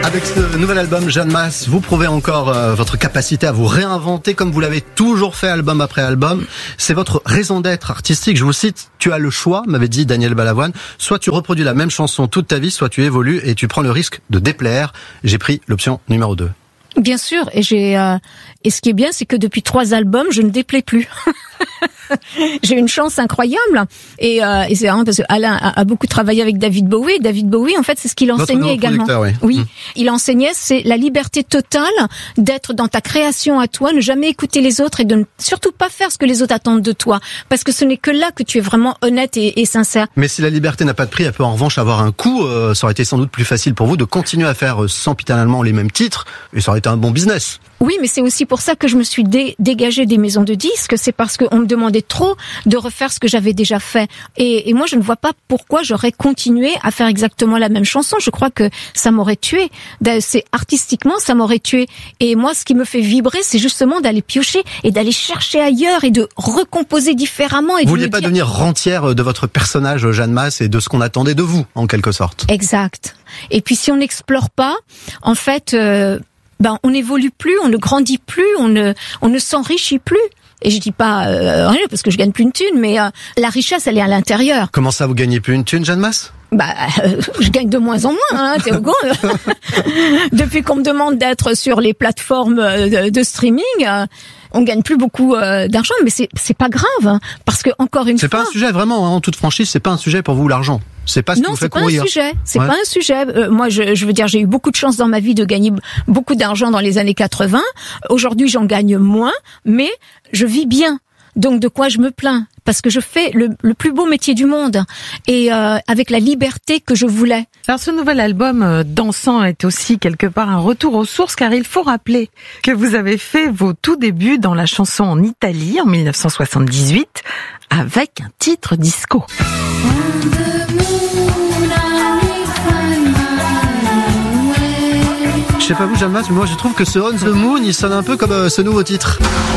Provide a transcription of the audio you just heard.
Avec ce nouvel album, Jeanne Mas, vous prouvez encore votre capacité à vous réinventer comme vous l'avez toujours fait album après album. C'est votre raison d'être artistique. Je vous cite, tu as le choix, m'avait dit Daniel Balavoine. Soit tu reproduis la même chanson toute ta vie, soit tu évolues et tu prends le risque de déplaire. J'ai pris l'option numéro 2. Bien sûr, et ce qui est bien, c'est que depuis 3 albums, je ne déplais plus. J'ai une chance incroyable, et c'est vraiment parce que Alain a beaucoup travaillé avec David Bowie. David Bowie, en fait, c'est ce qu'il enseignait également. Oui, il enseignait, c'est la liberté totale d'être dans ta création à toi, ne jamais écouter les autres et de ne surtout pas faire ce que les autres attendent de toi, parce que ce n'est que là que tu es vraiment honnête et sincère. Mais si la liberté n'a pas de prix, elle peut en revanche avoir un coût. Ça aurait été sans doute plus facile pour vous de continuer à faire sempiternellement les mêmes titres, et ça aurait été un bon business. Oui, mais c'est aussi pour ça que je me suis dégagée des maisons de disques. C'est parce qu'on me demandait trop de refaire ce que j'avais déjà fait. Et moi, je ne vois pas pourquoi j'aurais continué à faire exactement la même chanson. Je crois que ça m'aurait tué. C'est artistiquement, ça m'aurait tué. Et moi, ce qui me fait vibrer, c'est justement d'aller piocher et d'aller chercher ailleurs et de recomposer différemment. Et vous vouliez pas devenir rentière de votre personnage, Jeanne Mas, et de ce qu'on attendait de vous, en quelque sorte. Exact. Et puis, si on n'explore pas, en fait, on n'évolue plus, on ne grandit plus, on ne s'enrichit plus. Et je dis pas rien parce que je gagne plus une thune, mais la richesse, elle est à l'intérieur. Comment ça, vous gagnez plus une thune, Jeanne Mas ? Je gagne de moins en moins, t'es au courant. Depuis qu'on me demande d'être sur les plateformes de streaming, on gagne plus beaucoup d'argent, mais c'est pas grave, parce que encore une fois... C'est pas un sujet, vraiment, en toute franchise, c'est pas un sujet pour vous, l'argent. C'est pas ce qui vous fait courir. C'est pas un sujet. Moi, je veux dire, j'ai eu beaucoup de chance dans ma vie de gagner beaucoup d'argent dans les années 80. Aujourd'hui, j'en gagne moins, mais je vis bien. Donc, de quoi je me plains ? Parce que je fais le plus beau métier du monde et avec la liberté que je voulais. Alors, ce nouvel album dansant est aussi quelque part un retour aux sources, car il faut rappeler que vous avez fait vos tout débuts dans la chanson en Italie en 1978 avec un titre disco. Je sais pas vous, Jeanne Mas, mais moi je trouve que ce On the Moon, il sonne un peu comme ce nouveau titre.